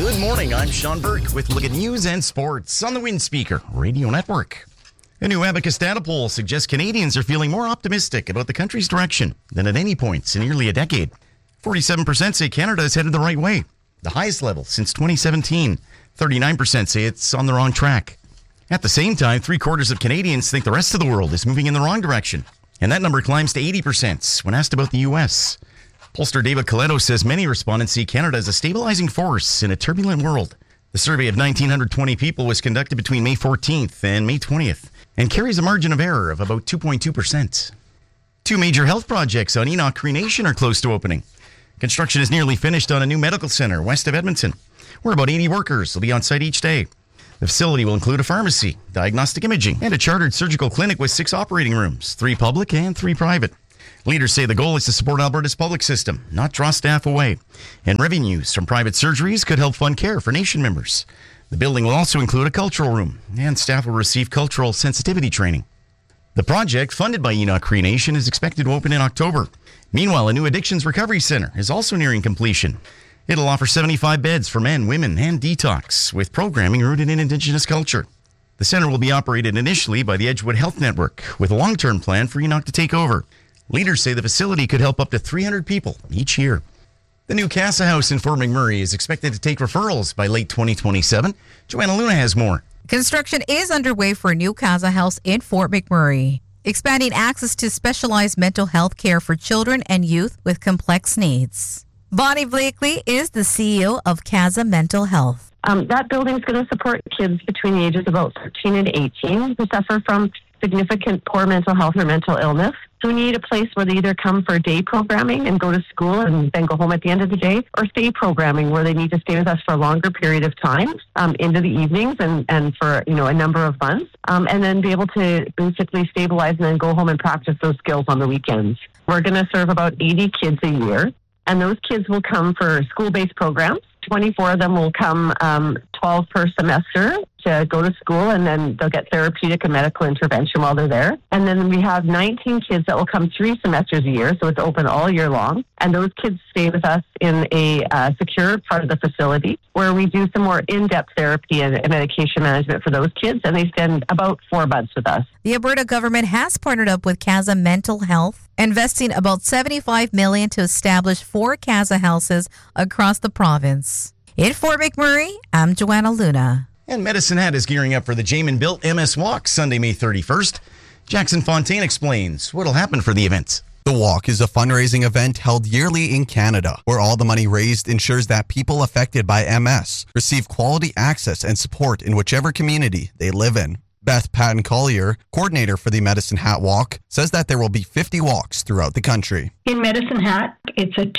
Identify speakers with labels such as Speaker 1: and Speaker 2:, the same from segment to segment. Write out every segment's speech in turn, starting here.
Speaker 1: Good morning, I'm Sean Burke with a look at news and sports on the Wind Speaker Radio Network. A new Abacus data poll suggests Canadians are feeling more optimistic about the country's direction than at any point in nearly a decade. 47% say Canada is headed the right way, the highest level since 2017. 39% say it's on the wrong track. At the same time, 3/4 of Canadians think the rest of the world is moving in the wrong direction, and that number climbs to 80% when asked about the U.S. Pollster David Coletto says many respondents see Canada as a stabilizing force in a turbulent world. The survey of 1,920 people was conducted between May 14th and May 20th and carries a margin of error of about 2.2%. Two major health projects on Enoch Cree Nation are close to opening. Construction is nearly finished on a new medical center west of Edmonton, where about 80 workers will be on site each day. The facility will include a pharmacy, diagnostic imaging, and a chartered surgical clinic with 6 operating rooms, 3 public and 3 private. Leaders say the goal is to support Alberta's public system, not draw staff away. And revenues from private surgeries could help fund care for Nation members. The building will also include a cultural room, and staff will receive cultural sensitivity training. The project, funded by Enoch Cree Nation, is expected to open in October. Meanwhile, a new addictions recovery center is also nearing completion. It'll offer 75 beds for men, women, and detox, with programming rooted in Indigenous culture. The center will be operated initially by the Edgewood Health Network, with a long-term plan for Enoch to take over. Leaders say the facility could help up to 300 people each year. The new Casa House in Fort McMurray is expected to take referrals by late 2027. Joanna Luna has more.
Speaker 2: Construction is underway for a new Casa House in Fort McMurray, expanding access to specialized mental health care for children and youth with complex needs. Bonnie Blakely is the CEO of Casa Mental Health.
Speaker 3: That building is going to support kids between the ages of about 13 and 18 who suffer from significant poor mental health or mental illness. So we need a place where they either come for day programming and go to school and then go home at the end of the day, or stay programming where they need to stay with us for a longer period of time, into the evenings and for, a number of months, and then be able to basically stabilize and then go home and practice those skills on the weekends. We're going to serve about 80 kids a year, and those kids will come for school-based programs. 24 of them will come 12 per semester to go to school, and then they'll get therapeutic and medical intervention while they're there. And then we have 19 kids that will come 3 semesters a year, so it's open all year long. And those kids stay with us in a secure part of the facility where we do some more in-depth therapy and medication management for those kids, and they spend about 4 months with us.
Speaker 2: The Alberta government has partnered up with Casa Mental Health, investing about $75 million to establish 4 Casa houses across the province. In Fort McMurray, I'm Joanna Luna.
Speaker 1: And Medicine Hat is gearing up for the Jamin Built MS Walk Sunday, May 31st. Jackson Fontaine explains what will happen for the event.
Speaker 4: The walk is a fundraising event held yearly in Canada, where all the money raised ensures that people affected by MS receive quality access and support in whichever community they live in. Beth Patton-Collier, coordinator for the Medicine Hat Walk, says that there will be 50 walks throughout the country.
Speaker 5: In Medicine Hat, it's a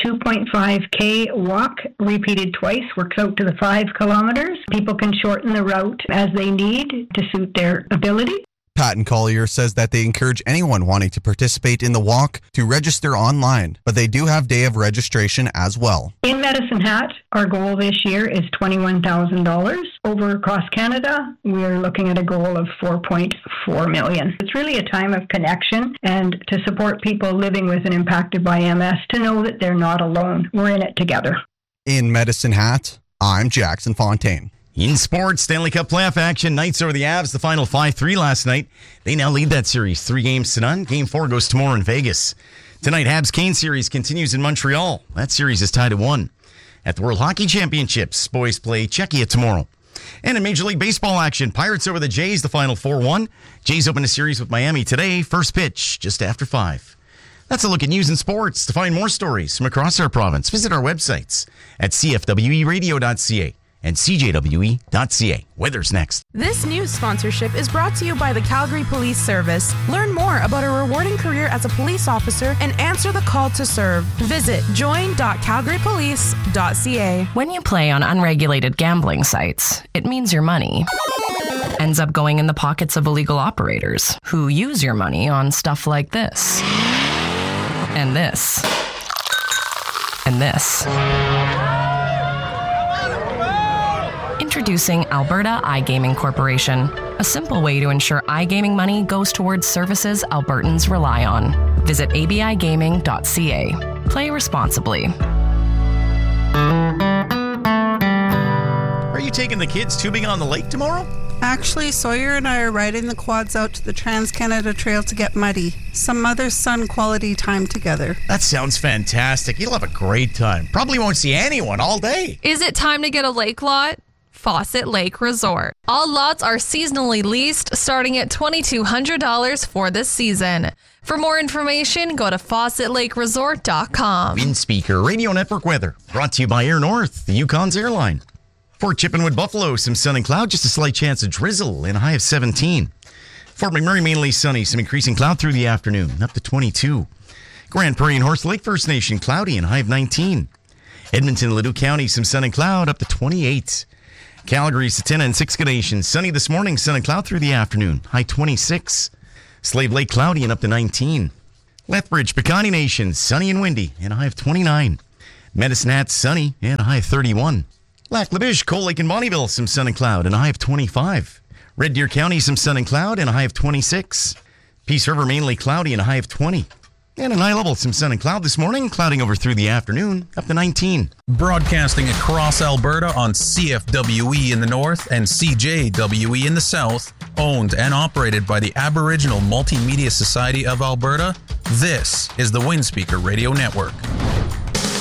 Speaker 5: 2.5K walk, repeated twice, works out to the 5 kilometers. People can shorten the route as they need to suit their ability.
Speaker 4: Patton-Collier says that they encourage anyone wanting to participate in the walk to register online, but they do have day of registration as well.
Speaker 5: In Medicine Hat, our goal this year is $21,000. Over across Canada, we're looking at a goal of $4.4 million. It's really a time of connection and to support people living with and impacted by MS to know that they're not alone. We're in it together.
Speaker 4: In Medicine Hat, I'm Jackson Fontaine.
Speaker 1: In sports, Stanley Cup playoff action, Knights over the Avs, the final 5-3 last night. They now lead that series 3-0. Game 4 goes tomorrow in Vegas. Tonight, Habs-Kane series continues in Montreal. That series is tied at 1. At the World Hockey Championships, boys play Czechia tomorrow. And in Major League Baseball action, Pirates over the Jays, the final 4-1. Jays open a series with Miami today, first pitch just after 5. That's a look at news and sports. To find more stories from across our province, visit our websites at cfweradio.ca. and CJWE.ca. Weather's next.
Speaker 6: This news sponsorship is brought to you by the Calgary Police Service. Learn more about a rewarding career as a police officer and answer the call to serve. Visit join.calgarypolice.ca.
Speaker 7: When you play on unregulated gambling sites, it means your money ends up going in the pockets of illegal operators who use your money on stuff like this. And this. And this. Introducing Alberta iGaming Corporation, a simple way to ensure iGaming money goes towards services Albertans rely on. Visit abigaming.ca. Play responsibly.
Speaker 1: taking the kids tubing on the lake tomorrow?
Speaker 8: Actually, Sawyer and I are riding the quads out to the Trans-Canada Trail to get muddy. Some mother-son quality time together.
Speaker 1: That sounds fantastic. You'll have a great time. Probably won't see anyone all day.
Speaker 9: Is it time to get a lake lot? Fawcett Lake Resort. All lots are seasonally leased, starting at $2,200 for this season. For more information, go to FawcettLakeResort.com.
Speaker 1: Wind Speaker Radio Network weather brought to you by Air North, the Yukon's airline. For Chippenwood, Buffalo, some sun and cloud, just a slight chance of drizzle and a high of 17. Fort McMurray, mainly sunny, some increasing cloud through the afternoon, up to 22. Grand Prairie and Horse Lake First Nation, cloudy and high of 19. Edmonton, Leduc County, some sun and cloud, up to 28. Calgary, Satana, and Siksika Nation, sunny this morning, sun and cloud through the afternoon, high 26. Slave Lake, cloudy and up to 19. Lethbridge, Pecani Nation, sunny and windy and a high of 29. Medicine Hat, sunny and a high of 31. Lac La Biche, Cold Lake, and Bonnyville, some sun and cloud and a high of 25. Red Deer County, some sun and cloud and a high of 26. Peace River, mainly cloudy and a high of 20. And at high level, some sun and cloud this morning, clouding over through the afternoon, up to 19.
Speaker 10: Broadcasting across Alberta on CFWE in the north and CJWE in the south, owned and operated by the Aboriginal Multimedia Society of Alberta, this is the Windspeaker Radio Network.